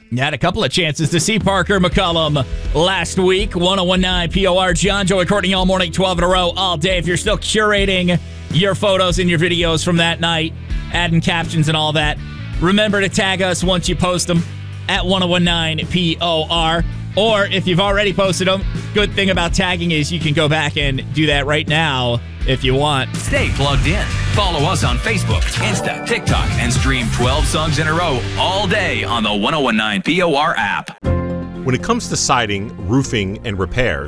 You had a couple of chances to see Parker McCollum last week. 1019 POR. John Joey Courtney all morning, 12 in a row, all day. If you're still curating your photos and your videos from that night, adding captions and all that, remember to tag us once you post them at 1019 POR. Or if you've already posted them, good thing about tagging is you can go back and do that right now if you want. Stay plugged in. Follow us on Facebook, Insta, TikTok, and stream 12 songs in a row all day on the 1019 POR app. When it comes to siding, roofing, and repairs,